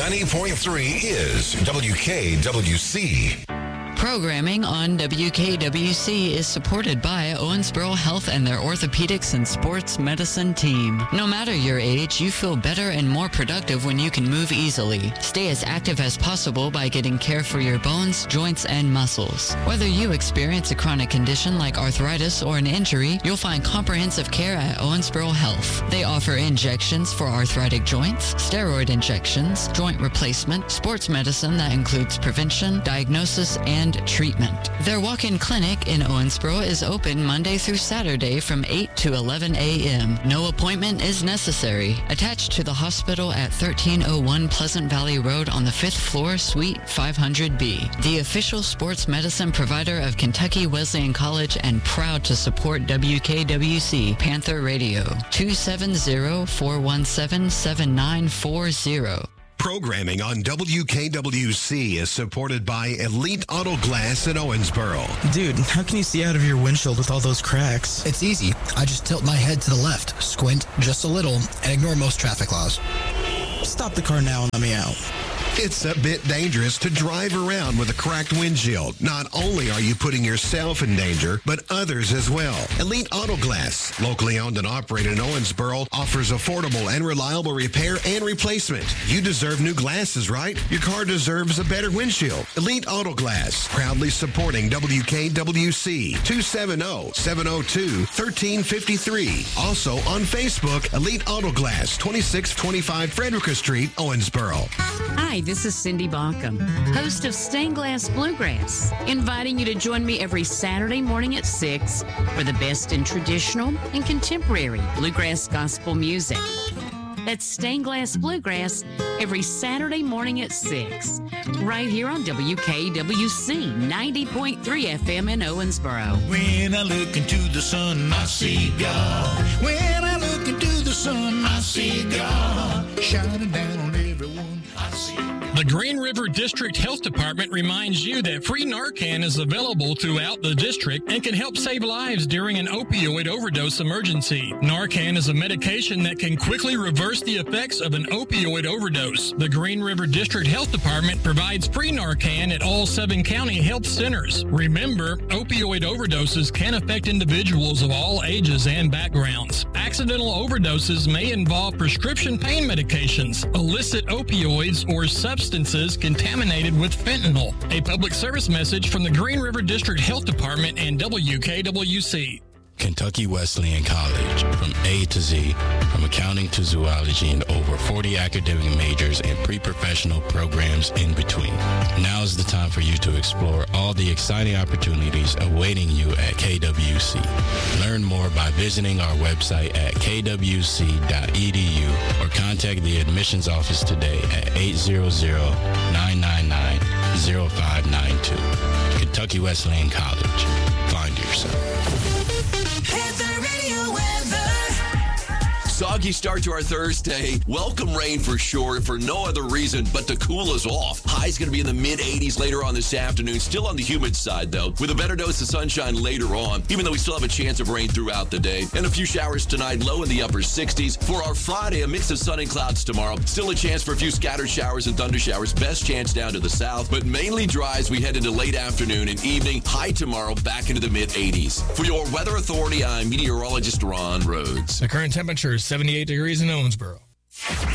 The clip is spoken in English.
90.3 is WKWC. Programming on WKWC is supported by Owensboro Health and their orthopedics and sports medicine team. No matter your age, you feel better and more productive when you can move easily. Stay as active as possible by getting care for your bones, joints, and muscles. Whether you experience a chronic condition like arthritis or an injury, you'll find comprehensive care at Owensboro Health. They offer injections for arthritic joints, steroid injections, joint replacement, sports medicine that includes prevention, diagnosis, and treatment. Their walk-in clinic in Owensboro is open Monday through Saturday from 8 to 11 a.m. No appointment is necessary. Attached to the hospital at 1301 Pleasant Valley Road on the 5th floor, Suite 500B. The official sports medicine provider of Kentucky Wesleyan College and proud to support WKWC Panther Radio. 270-417-7940. Programming on WKWC is supported by Elite Auto Glass in Owensboro. Dude, how can you see out of your windshield with all those cracks? It's easy. I just tilt my head to the left, squint just a little, and ignore most traffic laws. Stop the car now and let me out. It's a bit dangerous to drive around with a cracked windshield. Not only are you putting yourself in danger, but others as well. Elite Auto Glass, locally owned and operated in Owensboro, offers affordable and reliable repair and replacement. You deserve new glasses, right? Your car deserves a better windshield. Elite Auto Glass, proudly supporting WKWC. 270-702-1353. Also on Facebook, Elite Auto Glass, 2625 Frederica Street, Owensboro. Hi, this is Cindy Baucom, host of Stained Glass Bluegrass, inviting you to join me every Saturday morning at 6 for the best in traditional and contemporary bluegrass gospel music. That's Stained Glass Bluegrass every Saturday morning at 6, right here on WKWC 90.3 FM in Owensboro. When I look into the sun, I see God. When I look into the sun, I see God shining down on everyone. I see God. The Green River District Health Department reminds you that free Narcan is available throughout the district and can help save lives during an opioid overdose emergency. Narcan is a medication that can quickly reverse the effects of an opioid overdose. The Green River District Health Department provides free Narcan at all 7 county health centers. Remember, opioid overdoses can affect individuals of all ages and backgrounds. Accidental overdoses may involve prescription pain medications, illicit opioids, or substances contaminated with fentanyl. A public service message from the Green River District Health Department and WKWC. Kentucky Wesleyan College, from A to Z, from accounting to zoology, and over 40 academic majors and pre-professional programs in between. Now is the time for you to explore all the exciting opportunities awaiting you at KWC. Learn more by visiting our website at kwc.edu or contact the admissions office today at 800-999-0592. Kentucky Wesleyan College. Find yourself. Soggy start to our Thursday. Welcome rain for sure, for no other reason but to cool us off. High's going to be in the mid-80s later on this afternoon. Still on the humid side, though, with a better dose of sunshine later on, even though we still have a chance of rain throughout the day. And a few showers tonight, low in the upper 60s. For our Friday, a mix of sun and clouds tomorrow. Still a chance for a few scattered showers and thunder showers. Best chance down to the south, but mainly dry as we head into late afternoon and evening. High tomorrow, back into the mid-80s. For your Weather Authority, I'm meteorologist Ron Rhodes. The current temperature is 78 degrees in Owensboro.